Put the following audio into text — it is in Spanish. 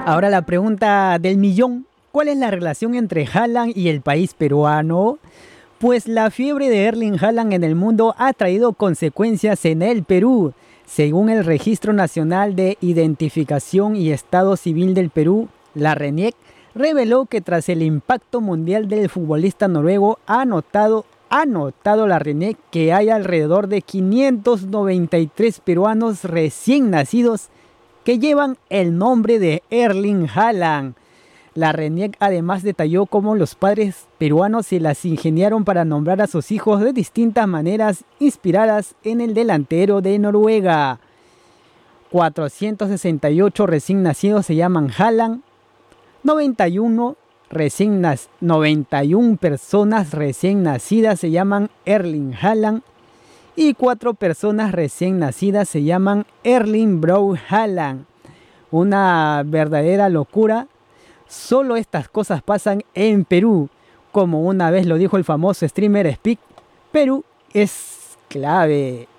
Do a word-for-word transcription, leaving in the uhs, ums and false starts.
Ahora la pregunta del millón. ¿Cuál es la relación entre Haaland y el país peruano? Pues la fiebre de Erling Haaland en el mundo ha traído consecuencias en el Perú. Según el Registro Nacional de Identificación y Estado Civil del Perú, la RENIEC, reveló que tras el impacto mundial del futbolista noruego ha notado, ha notado la RENIEC que hay alrededor de quinientos noventa y tres peruanos recién nacidos que llevan el nombre de Erling Haaland. La RENIEC además detalló cómo los padres peruanos se las ingeniaron para nombrar a sus hijos de distintas maneras inspiradas en el delantero de Noruega. cuatrocientos sesenta y ocho recién nacidos se llaman Haaland, noventa y uno, recién nas- noventa y una personas recién nacidas se llaman Erling Haaland y cuatro personas recién nacidas se llaman Erling Braut Haaland. Una verdadera locura. Solo estas cosas pasan en Perú. Como una vez lo dijo el famoso streamer Speak, Perú es clave.